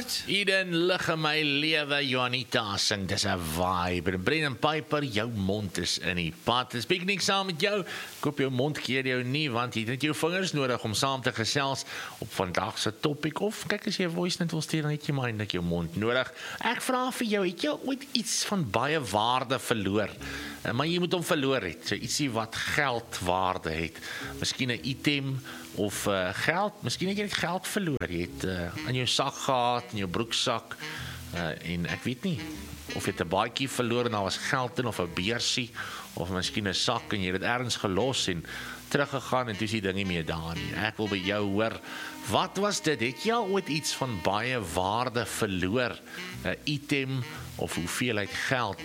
Albert. Eden, lig in my lewe, Juanita sing, dis 'n vibe. En Brendan Piper, jou mond is in die pad. Dis piknik saam met jou. Koop jou mond keer jou nie, want jy het net jou vingers nodig om saam te gesels op vandag se topic. Of kyk as jy 'n voice note wil stuur, dan het jy maar net jou mond nodig. Ek vra vir jou, het jy ooit iets van baie waarde verloor? Maar jy moet hom verloor het, so ietsie wat geldwaarde het. Miskien 'n item of geld, miskien het jy net geld verloor. Jy het in jou sak gehad, in jou broeksak, en ek weet nie, of jy het 'n baadjie verloor en daar was geld in, of 'n beursie, of miskien 'n sak en jy het dit ergens gelos en teruggegaan en toe is die ding nie meer daar nie. Ek wil by jou hoor, wat was dit? Het jy al ooit iets van baie waarde verloor? 'n Item of hoeveelheid geld?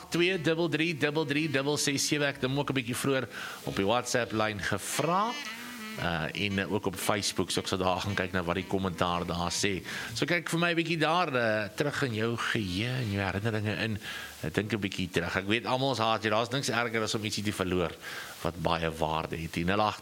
082333366. Ek het hom ook 'n bietjie vroeër op die WhatsApp lyn gevra. En ook op Facebook, so ek sal daar gaan kyk na wat die kommentaar daar sê. So kyk vir my 'n bietjie daar terug in jou geheue en jou herinneringe in. Ek dink 'n bietjie terug. Ek weet almal is haat, daar's niks erger as om ietsie te verloor wat baie waarde het.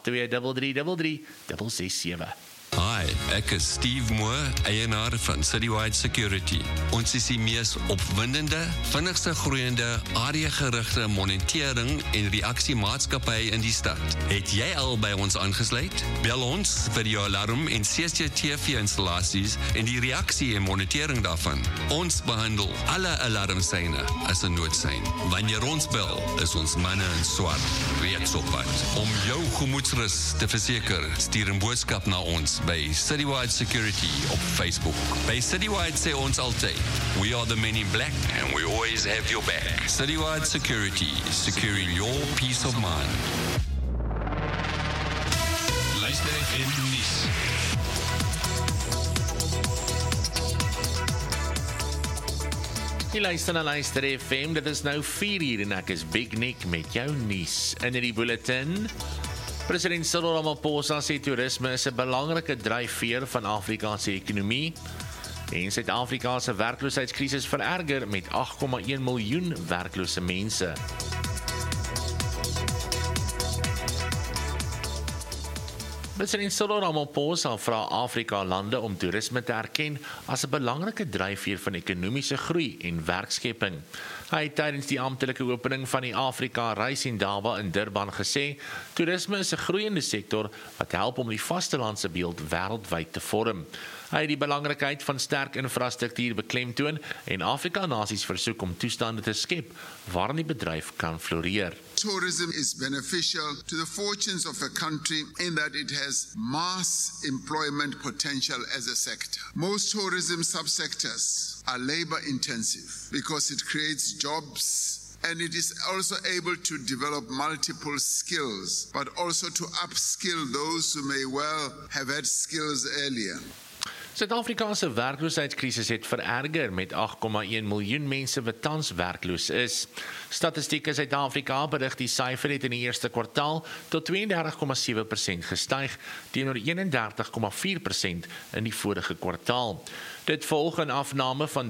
082333366. Hi, ek is Steve Moore, eienaar van Citywide Security. Ons is die mees opwindende, vinnigste groeiende, areagerigte monitering en reaksiemaatskappy in die stad. Het jy al by ons aangesluit? Bel ons vir jou alarm en CCTV-installasies en die reaksie en monitering daarvan. Ons behandel alle alarmsyne as 'n noodsein. Wanneer ons bel, is ons manne in swart reeds op pad. Om jou gemoedsrus te verseker, stuur 'n boodskap na ons by Citywide Security op Facebook. By Citywide sê ons altyd, we are the men in black and we always have your back. Citywide Security, securing your peace of mind. Luister FM nuus. Die luister FM, dit is nou 4:00 en ek is Big Nick met jou nuus in die bulletin. President Cyril Ramaphosa sê toerisme is 'n belangrike dryfveer van Afrika se ekonomie en Suid-Afrika se werkloosheidskrisis vererger met 8,1 miljoen werklose mense. President Cyril Ramaphosa vra Afrika-lande om toerisme te erken as 'n belangrike dryfveer van ekonomiese groei en werkskepping. Hy het tydens die amptelike opening van die Afrika-reis in Indaba in Durban gesê, toerisme is 'n groeiende sektor wat help om die vastelandse beeld wêreldwyd te vorm. Hy het die belangrikheid van sterk infrastruktuur beklemtoon en Afrika-nasies versoek om toestande te skep waarin die bedryf kan floreer. Tourism is beneficial to the fortunes of a country in that it has mass employment potential as a sector. Most tourism subsectors are labor intensive because it creates jobs and it is also able to develop multiple skills, but also to upskill those who may well have had skills earlier. Suid-Afrika se werkloosheidskrisis het vererger met 8,1 miljoen mense wat tans werkloos is. Statistiek Suid-Afrika berig die syfer het in die eerste kwartaal tot 32,7% gestyg teenoor 31,4% in die vorige kwartaal. Dit volg 'n afname van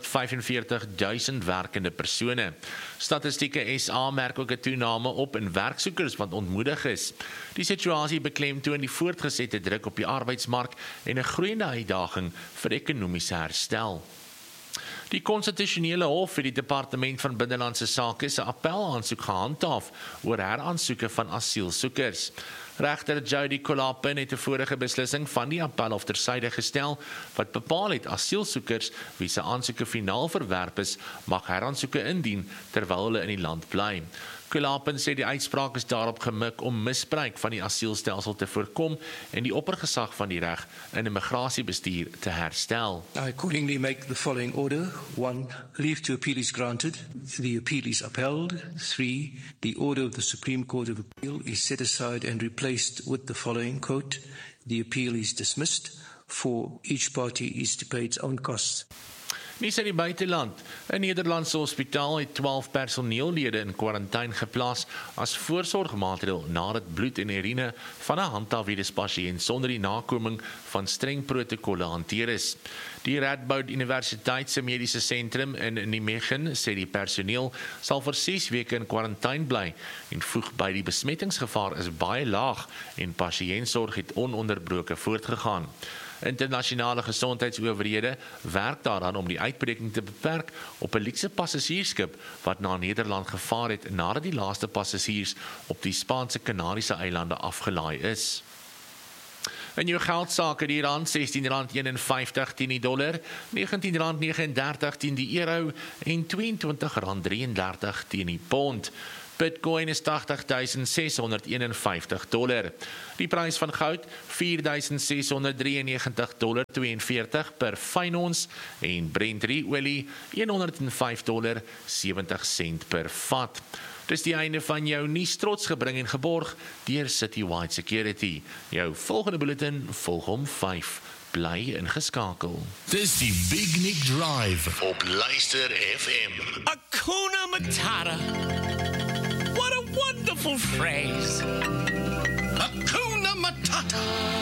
345.000 werkende persone. Statistieke SA merk ook 'n toename op in werksoekers wat ontmoedig is. Die situasie beklemtoon die voortgesette druk op die arbeidsmark en 'n groeiende uitdaging vir ekonomiese herstel. Die konstitusionele hof het die departement van binnelandse sake se appelaansoek gehandhaaf oor heraansoeke van asielsoekers. Regter Jody Kolapin het 'n vorige beslissing van die appelhof tersyde gestel wat bepaal het asielsoekers wie se aansoeke finaal verwerp is, mag heraansoeke indien terwyl hulle in die land bly. Kolapin sê die uitspraak is daarop gemik om misbruik van die asielstelsel te voorkom en die oppergesag van die reg in immigrasiebestuur te herstel. I accordingly make the following order. 1. Leave to appeal is granted. The appeal is upheld. 3. The order of the Supreme Court of Appeal is set aside and replaced with the following quote. The appeal is dismissed. 4. Each party is to pay its own costs. Nuus uit die buiteland. 'n Nederlandse hospitaal het 12 personeellede in kwarantyne geplaas as voorsorgmaatreël nadat bloed en urine van 'n handhaafwiruspasiënt sonder die nakoming van streng protokolle hanteer is. Die Radboud Universiteit se mediese sentrum in Nijmegen sê die personeel sal vir 6 weke in kwarantyne bly en voeg by die besmettingsgevaar is baie laag en pasiëntsorg het ononderbroke voortgegaan. Internasionale gesondheidsowerhede werk daaraan om die uitbreking te beperk op 'n luukse passasiersskip wat na Nederland gevaar het nadat die laaste passasiers op die Spaanse Kanariese eilande afgelaai is. In jou geldsake die rand R16.51 teen die dollar, R19.39 teen die euro en R22.33 teen die pond. Bitcoin is $80,651. Die prys van goud $4,693.42 per fyn ons en Brent olie $105.70 per vat. Dis die einde van jou nuus trots gebring en geborg deur Citywide Security. Jou volgende bulletin volg om 5. Bly ingeskakel. Dis die Big Nick Drive op Luister FM. Hakuna Matata. What a wonderful phrase. Hakuna Matata.